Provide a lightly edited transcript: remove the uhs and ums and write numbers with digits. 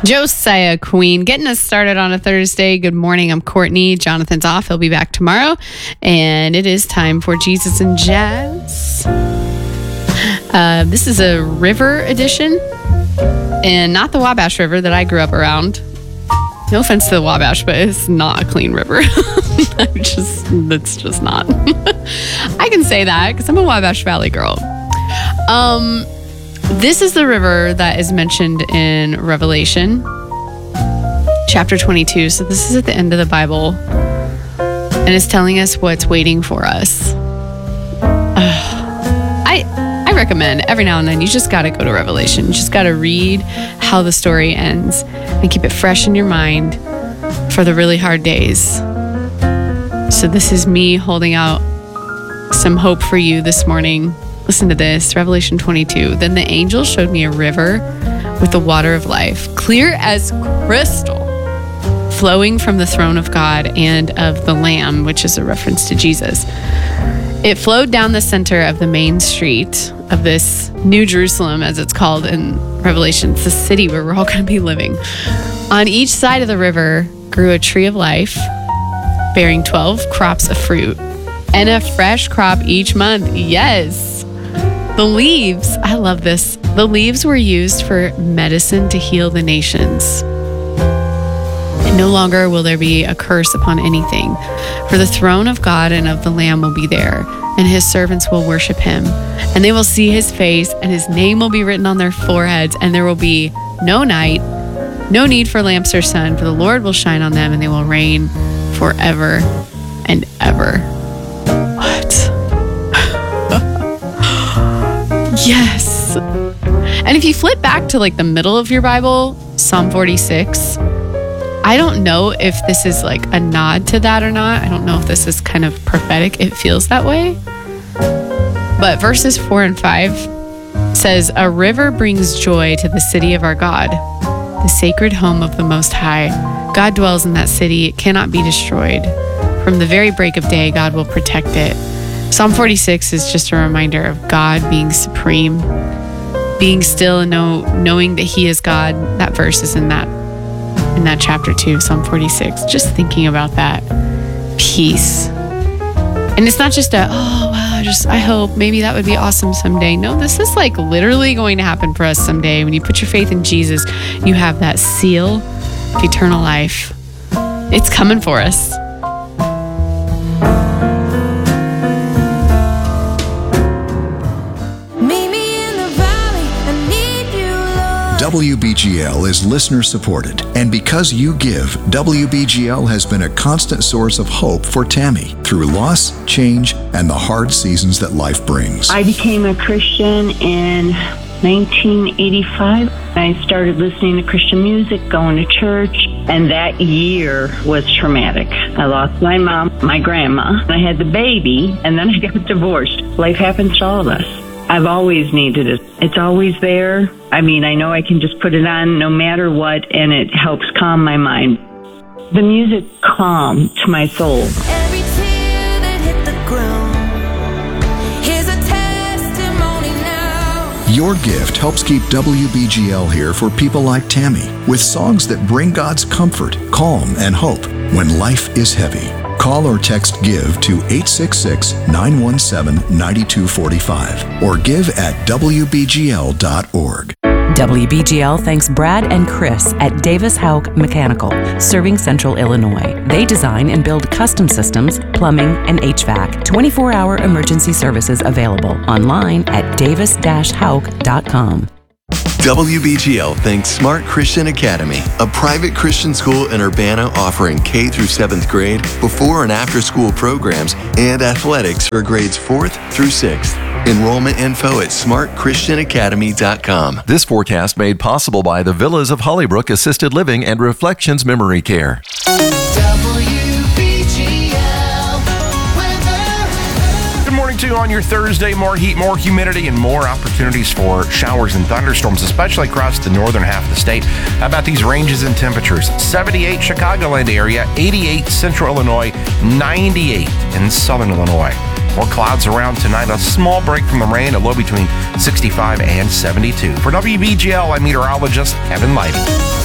Josiah Queen getting us started on a Thursday. Good morning. I'm Courtney. Jonathan's off. He'll be back tomorrow. And it is time for Jesus and Jazz. This is a river edition and not the Wabash River that I grew up around. No offense to the Wabash, but it's not a clean river. It's just not. I can say that because I'm a Wabash Valley girl. This is the river that is mentioned in Revelation chapter 22. So this is at the end of the Bible, and it's telling us what's waiting for us. I recommend every now and then you just got to go to Revelation. You just got to read how the story ends and keep it fresh in your mind for the really hard days. So this is me holding out some hope for you this morning. Listen to this, Revelation 22. Then the angel showed me a river with the water of life, clear as crystal, flowing from the throne of God and of the Lamb, which is a reference to Jesus. It flowed down the center of the main street of this New Jerusalem, as it's called in Revelation. It's the city where we're all going to be living. On each side of the river grew a tree of life, bearing 12 crops of fruit, and a fresh crop each month. Yes. The leaves, I love this. The leaves were used for medicine to heal the nations. And no longer will there be a curse upon anything, for the throne of God and of the Lamb will be there, and his servants will worship him. And they will see his face, and his name will be written on their foreheads, and there will be no night, no need for lamps or sun, for the Lord will shine on them, and they will reign forever and ever. What? Yes. And if you flip back to like the middle of your Bible, Psalm 46, I don't know if this is like a nod to that or not. I don't know if this is kind of prophetic. It feels that way. But verses 4 and 5 says, a river brings joy to the city of our God, the sacred home of the Most High. God dwells in that city. It cannot be destroyed. From the very break of day, God will protect it. Psalm 46 is just a reminder of God being supreme, being still and knowing that he is God. That verse is in that chapter 2, Psalm 46. Just thinking about that peace. And it's not just I hope maybe that would be awesome someday. No, this is like literally going to happen for us someday. When you put your faith in Jesus, you have that seal of eternal life. It's coming for us. WBGL is listener supported, and because you give, WBGL has been a constant source of hope for Tammy through loss, change, and the hard seasons that life brings. I became a Christian in 1985. I started listening to Christian music, going to church, and that year was traumatic. I lost my mom, my grandma, I had the baby, and then I got divorced. Life happens to all of us. I've always needed it. It's always there. I mean, I know I can just put it on no matter what, and it helps calm my mind. The music calm to my soul. Every tear that hit the ground, here's a testimony now. Your gift helps keep WBGL here for people like Tammy, with songs that bring God's comfort, calm, and hope when life is heavy. Call or text GIVE to 866-917-9245 or give at WBGL.org. WBGL thanks Brad and Chris at Davis Houck Mechanical, serving Central Illinois. They design and build custom systems, plumbing, and HVAC. 24-hour emergency services available online at davis-houck.com. WBGL thanks Smart Christian Academy, a private Christian school in Urbana offering K through 7th grade, before and after school programs, and athletics for grades 4th through 6th. Enrollment info at smartchristianacademy.com. This forecast made possible by the Villas of Hollybrook Assisted Living and Reflections Memory Care. To on your Thursday, more heat, more humidity, and more opportunities for showers and thunderstorms, especially across the northern half of the state. How about these ranges in temperatures? 78 Chicagoland area, 88 Central Illinois, 98 in Southern Illinois. More clouds around tonight, a small break from the rain, a low between 65 and 72. For WBGL, I'm meteorologist Kevin Leidy.